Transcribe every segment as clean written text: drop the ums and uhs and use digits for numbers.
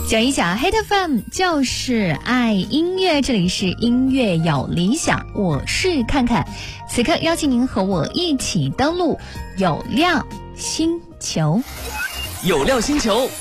讲一讲 Hit FM 就是爱音乐，这里是音乐有理想，我是看看。此刻邀请您和我一起登录有料星球。 有料星球，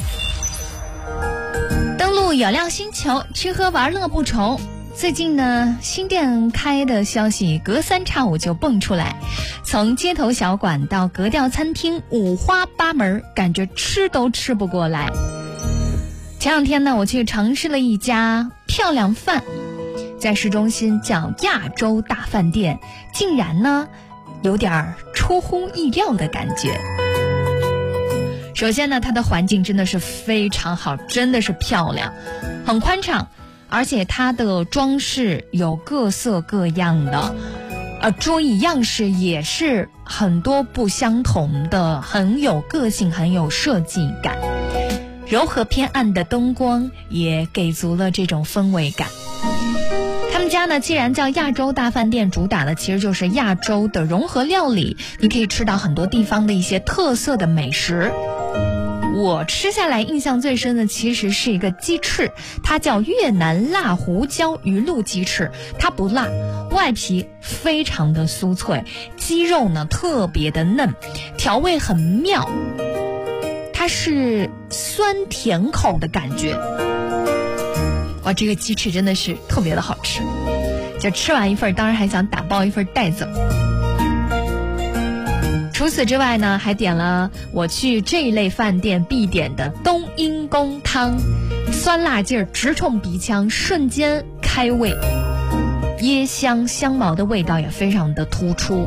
登录有料星球，吃喝玩乐不愁。最近呢，新店开的消息隔三差五就蹦出来，从街头小馆到格调餐厅，五花八门，感觉吃都吃不过来。前两天呢，我去尝试了一家漂亮饭，在市中心叫亚洲大饭店，竟然呢有点出乎意料的感觉。首先呢，它的环境真的是非常好，真的是漂亮，很宽敞，而且它的装饰有各色各样的，桌椅样式也是很多不相同的，很有个性，很有设计感。柔和偏暗的灯光也给足了这种氛围感。他们家呢，既然叫亚洲大饭店，主打的其实就是亚洲的融合料理，你可以吃到很多地方的一些特色的美食。我吃下来印象最深的其实是一个鸡翅，它叫越南辣胡椒鱼露鸡翅，它不辣，外皮非常的酥脆，鸡肉呢特别的嫩，调味很妙，它是酸甜口的感觉。哇，这个鸡翅真的是特别的好吃，就吃完一份当然还想打包一份带走。除此之外呢，还点了我去这一类饭店必点的冬阴功汤，酸辣劲儿直冲鼻腔，瞬间开胃，椰香香茅的味道也非常的突出。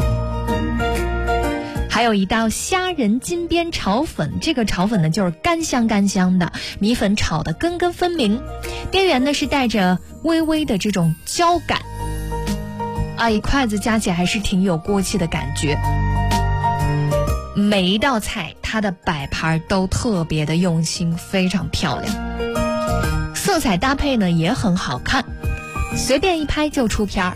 还有一道虾仁金边炒粉，这个炒粉呢就是干香干香的，米粉炒的根根分明，边缘呢是带着微微的这种焦感，一筷子夹起来还是挺有锅气的感觉。每一道菜它的摆盘都特别的用心，非常漂亮，色彩搭配呢也很好看，随便一拍就出片儿。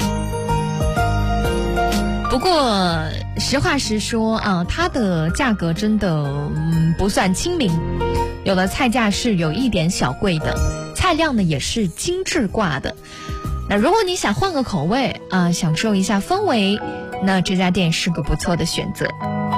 不过实话实说啊，它的价格真的不算亲民，有的菜价是有一点小贵的，菜量呢也是精致挂的。那如果你想换个口味享受一下氛围，那这家店是个不错的选择。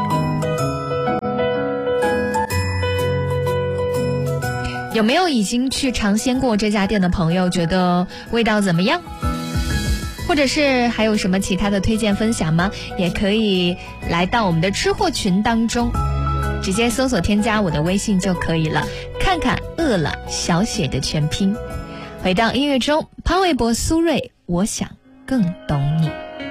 有没有已经去尝鲜过这家店的朋友，觉得味道怎么样？或者是还有什么其他的推荐分享吗？也可以来到我们的吃货群当中，直接搜索添加我的微信就可以了，看看饿了小雪的全拼。回到音乐中，潘玮柏、苏芮，我想更懂你。